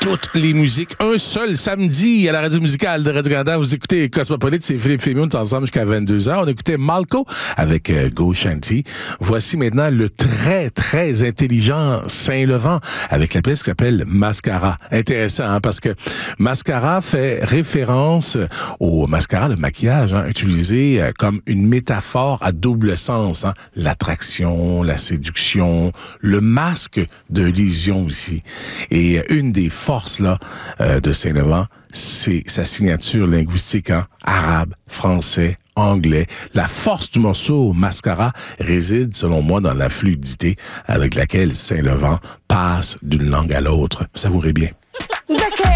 toutes les musiques. Un seul samedi à la radio musicale de Radio-Canada. Vous écoutez Cosmopolite, c'est Philippe Fémion, on est ensemble jusqu'à 22h. On écoutait Malco avec Go Shanty. Voici maintenant le très, très intelligent Saint-Laurent avec la pièce qui s'appelle Mascara. Intéressant, hein, parce que Mascara fait référence au mascara, le maquillage, hein, utilisé comme une métaphore à double sens. Hein. L'attraction, la séduction, le masque de l'illusion aussi. Et une des forces là, de Saint-Laurent, c'est sa signature linguistique, hein, arabe, français, anglais. La force du morceau Mascara réside, selon moi, dans la fluidité avec laquelle Saint-Laurent passe d'une langue à l'autre. Savourez bien.